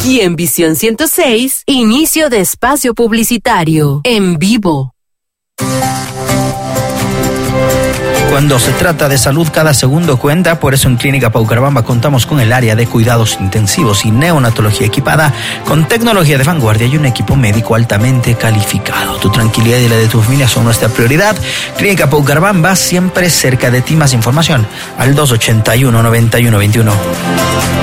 Y en Visión 106, inicio de espacio publicitario, en vivo. Cuando se trata de salud, cada segundo cuenta. Por eso en Clínica Paucarabamba contamos con el área de cuidados intensivos y neonatología equipada con tecnología de vanguardia y un equipo médico altamente calificado. Tu tranquilidad y la de tu familia son nuestra prioridad. Clínica Paucarabamba, siempre cerca de ti. Más información al 281-9121.